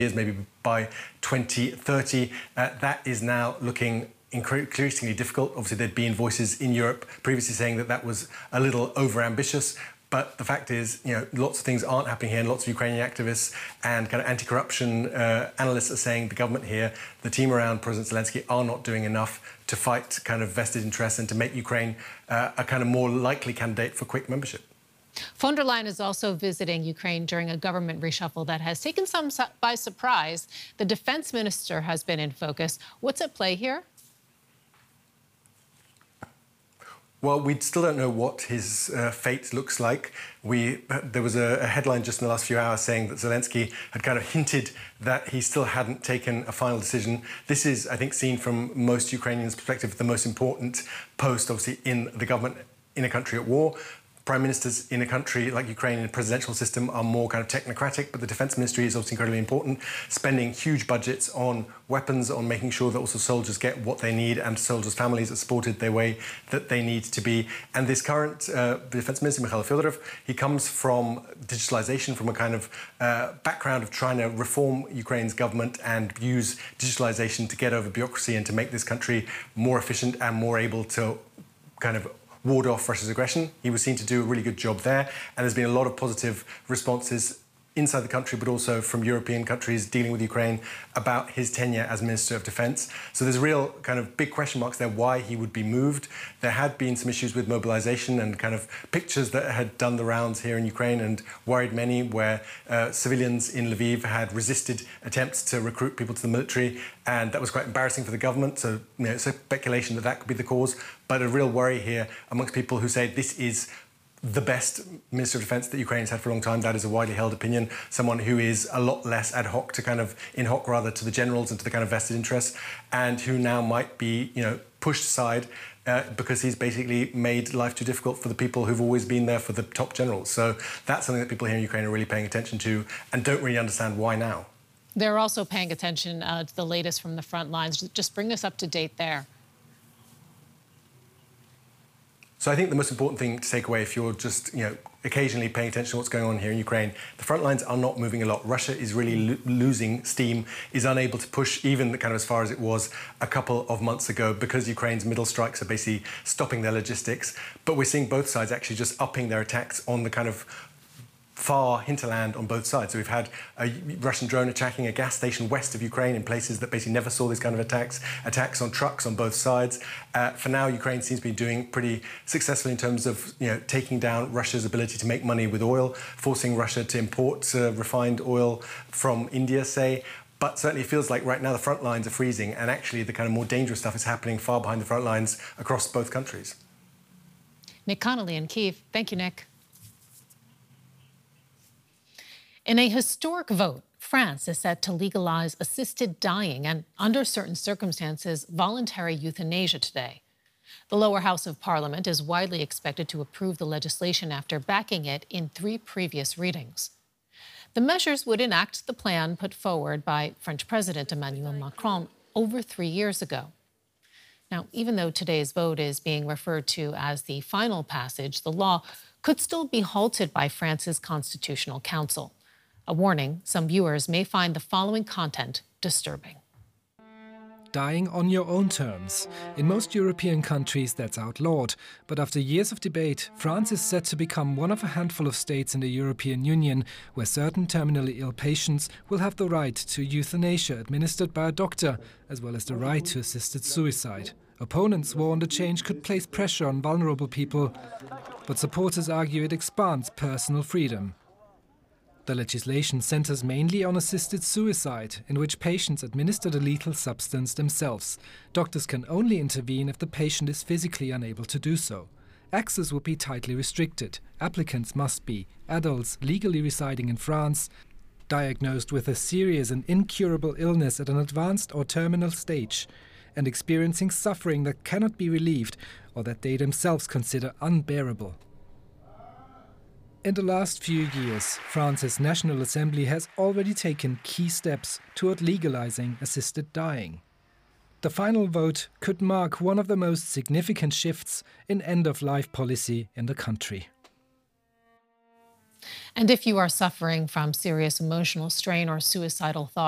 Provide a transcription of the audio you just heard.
years, maybe by 2030. That is now looking increasingly difficult. Obviously, there'd been voices in Europe previously saying that that was a little overambitious. But the fact is, lots of things aren't happening here, and lots of Ukrainian activists and kind of anti-corruption analysts are saying the government here, the team around President Zelensky, are not doing enough to fight kind of vested interests and to make Ukraine a kind of more likely candidate for quick membership. Von der Leyen is also visiting Ukraine during a government reshuffle that has taken some by surprise. The defense minister has been in focus. What's at play here? Well, we still don't know what his fate looks like. There was a headline just in the last few hours saying that Zelensky had kind of hinted that he still hadn't taken a final decision. This is, I think, seen from most Ukrainians' perspective, the most important post, obviously, in the government in a country at war. Prime ministers in a country like Ukraine in a presidential system are more kind of technocratic, but the defense ministry is obviously incredibly important, spending huge budgets on weapons, on making sure that also soldiers get what they need and soldiers' families are supported the way that they need to be. And this current defense minister, Mikhail Fyodorov, he comes from digitalization, from a kind of background of trying to reform Ukraine's government and use digitalization to get over bureaucracy and to make this country more efficient and more able to kind of ward off Russia's aggression. He was seen to do a really good job there, and there's been a lot of positive responses inside the country, but also from European countries dealing with Ukraine about his tenure as Minister of Defense. So there's real kind of big question marks there why he would be moved. There had been some issues with mobilization and kind of pictures that had done the rounds here in Ukraine and worried many, where civilians in Lviv had resisted attempts to recruit people to the military, and that was quite embarrassing for the government. So, it's a speculation that that could be the cause, but a real worry here amongst people who say this is the best Minister of Defense that Ukraine's had for a long time. That is a widely held opinion. Someone who is a lot less ad hoc to kind of in hoc rather to the generals and to the kind of vested interests, and who now might be, pushed aside because he's basically made life too difficult for the people who've always been there for the top generals. So that's something that people here in Ukraine are really paying attention to and don't really understand why now. They're also paying attention to the latest from the front lines. Just bring us up to date there. So I think the most important thing to take away, if you're just, occasionally paying attention to what's going on here in Ukraine, the front lines are not moving a lot. Russia is really losing steam, is unable to push even kind of as far as it was a couple of months ago because Ukraine's middle strikes are basically stopping their logistics. But we're seeing both sides actually just upping their attacks on the kind of far hinterland on both sides. So we've had a Russian drone attacking a gas station west of Ukraine in places that basically never saw these kind of attacks on trucks on both sides. For now, Ukraine seems to be doing pretty successfully in terms of taking down Russia's ability to make money with oil, forcing Russia to import refined oil from India, say. But certainly it feels like right now the front lines are freezing, and actually the kind of more dangerous stuff is happening far behind the front lines across both countries. Nick Connolly in Kyiv. Thank you, Nick. In a historic vote, France is set to legalize assisted dying and, under certain circumstances, voluntary euthanasia today. The lower house of Parliament is widely expected to approve the legislation after backing it in 3 previous readings. The measures would enact the plan put forward by French President Emmanuel Macron over 3 years ago. Now, even though today's vote is being referred to as the final passage, the law could still be halted by France's Constitutional Council. A warning, some viewers may find the following content disturbing. Dying on your own terms. In most European countries, that's outlawed. But after years of debate, France is set to become one of a handful of states in the European Union where certain terminally ill patients will have the right to euthanasia administered by a doctor, as well as the right to assisted suicide. Opponents warn the change could place pressure on vulnerable people, but supporters argue it expands personal freedom. The legislation centers mainly on assisted suicide, in which patients administer the lethal substance themselves. Doctors can only intervene if the patient is physically unable to do so. Access would be tightly restricted. Applicants must be adults legally residing in France, diagnosed with a serious and incurable illness at an advanced or terminal stage, and experiencing suffering that cannot be relieved or that they themselves consider unbearable. In the last few years, France's National Assembly has already taken key steps toward legalizing assisted dying. The final vote could mark one of the most significant shifts in end-of-life policy in the country. And if you are suffering from serious emotional strain or suicidal thoughts,